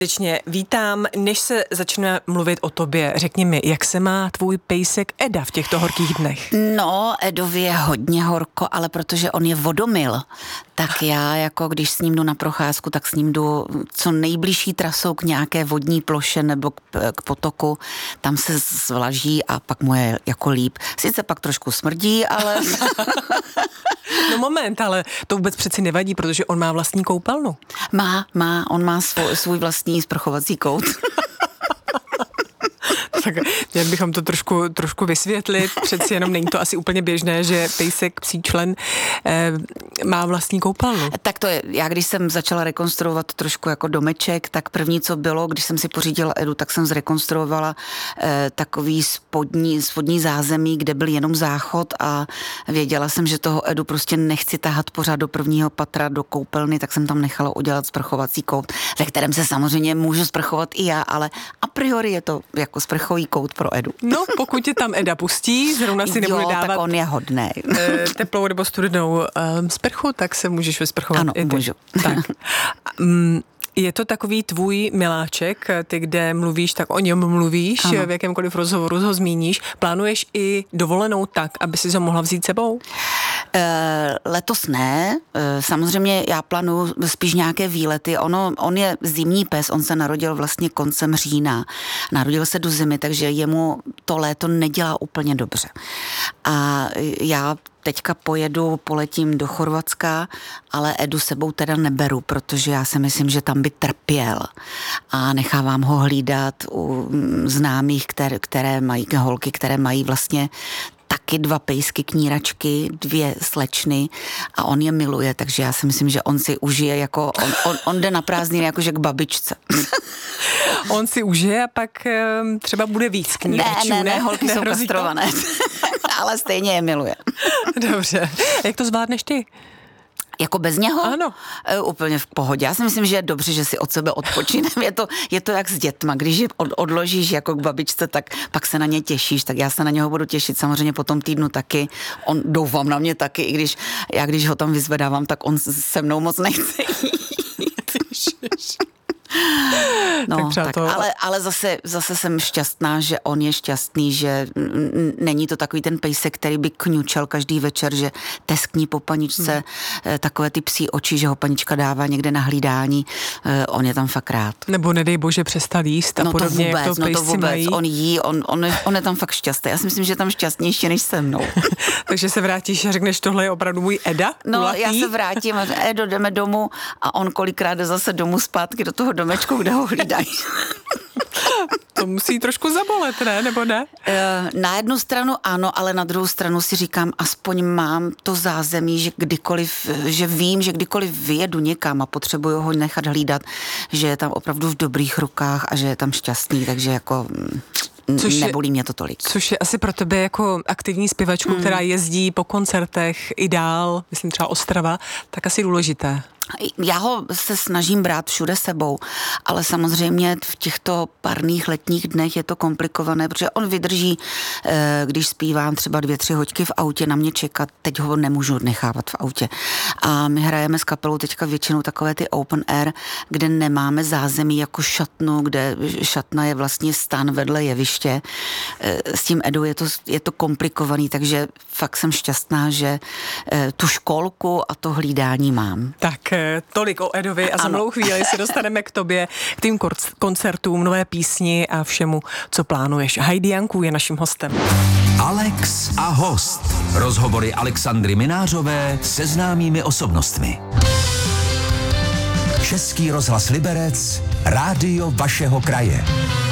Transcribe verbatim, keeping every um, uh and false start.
Vítám, než se začneme mluvit o tobě, řekni mi, jak se má tvůj pejsek Eda v těchto horkých dnech? No, Edovi je hodně horko, ale protože on je vodomil, tak já jako když s ním jdu na procházku, tak s ním jdu co nejbližší trasou k nějaké vodní ploše nebo k, k potoku, tam se zvlaží a pak mu je jako líp. Sice pak trošku smrdí, ale... No moment, ale to vůbec přeci nevadí, protože on má vlastní koupelnu. Má, má, on má svůj, svůj vlastní sprchovací kout. Tak měli bychom to trošku, trošku vysvětlit, přeci jenom není to asi úplně běžné, že pejsek, psí člen eh, má vlastní koupelnu. Tak to je, já když jsem začala rekonstruovat trošku jako domeček, tak první, co bylo, když jsem si pořídila Edu, tak jsem zrekonstruovala eh, takový spodní, spodní zázemí, kde byl jenom záchod a věděla jsem, že toho Edu prostě nechci tahat pořád do prvního patra, do koupelny, tak jsem tam nechala udělat sprchovací kout, ve kterém se samozřejmě můžu sprchovat i já, ale a priori je to jako sprchový kout pro Edu. No, pokud tě tam Eda pustí, zrovna si nebude dávat tak on je hodnej. teplou nebo studenou um, sprchu, tak se můžeš vysprchovat. Ano, i ty. můžu. Tak. Um, je to takový tvůj miláček, ty kde mluvíš, tak o něm mluvíš, ano. V jakémkoliv rozhovoru ho zmíníš. Plánuješ i dovolenou tak, aby si ho mohla vzít sebou? E, letos ne. E, samozřejmě já plánuju spíš nějaké výlety. Ono, on je zimní pes, on se narodil vlastně koncem října. Narodil se do zimy, takže jemu to léto nedělá úplně dobře. A já teďka pojedu, poletím do Chorvatska, ale Edu sebou teda neberu, protože já si myslím, že tam by trpěl a nechávám ho hlídat u známých, které, které mají, holky, které mají vlastně taky dva pejsky, kníračky, dvě slečny a on je miluje, takže já si myslím, že on si užije jako, on, on, on jde na prázdniny jakože k babičce. On si užije a pak třeba bude víc kníračů, ne? Ne, Ne, ne, holky jsou kastrované, ale stejně je miluje. Dobře. Jak to zvládneš ty? Jako bez něho? Ano. E, úplně v pohodě. Já si myslím, že je dobře, že si od sebe odpočinem. Je to, je to jak s dětma. Když je od, odložíš jako k babičce, tak pak se na ně těšíš. Tak já se na něho budu těšit samozřejmě po tom týdnu taky. On doufám na mě taky, i když já když ho tam vyzvedávám, tak on se mnou moc nechce jít. No, tak tak, to... ale, ale zase, zase jsem šťastná, že on je šťastný, že n- není to takový ten pejsek, který by kňučel každý večer, že teskní po paničce, hmm. takové ty psí oči, že ho panička dává někde na hlídání, on je tam fakt rád. Nebo nedej bože přestal jíst a no podobně, to vůbec, jak to no to vůbec, mají. On jí, on, on, je, on je tam fakt šťastný. Já si myslím, že je tam šťastnější než se mnou. Takže se vrátíš a řekneš, tohle je opravdu můj Eda? No kulatý? Já se vrátím a Edo, jdeme domů a on kolikrát jde zase domů zpátky do toho domečku, kde ho hlídají. To musí trošku zabolet, ne? Nebo ne? Na jednu stranu ano, ale na druhou stranu si říkám, aspoň mám to zázemí, že kdykoliv, že vím, že kdykoliv vyjedu někam a potřebuju ho nechat hlídat, že je tam opravdu v dobrých rukách a že je tam šťastný, takže jako... Což nebolí je, mě to tolik. Což je asi pro tebe jako aktivní zpěvačku, mm. která jezdí po koncertech i dál, myslím třeba Ostrava, tak asi důležité. Já ho se snažím brát všude sebou, ale samozřejmě v těchto parných letních dnech je to komplikované, protože on vydrží, když zpívám třeba dvě, tři hoďky v autě na mě čekat, teď ho nemůžu nechávat v autě. A my hrajeme s kapelou teďka většinou takové ty open air, kde nemáme zázemí jako šatnu, kde šatna je vlastně stan vedle jeviště. S tím Edou je to, je to komplikovaný, takže fakt jsem šťastná, že tu školku a to hlídání mám. Tak tolik o Edovi a za malou chvíli se dostaneme k tobě, k tým koncertům, nové písni a všemu, co plánuješ. Heidi Janků je naším hostem. Alex a host. Rozhovory Alexandry Minářové se známými osobnostmi. Český rozhlas Liberec, rádio vašeho kraje.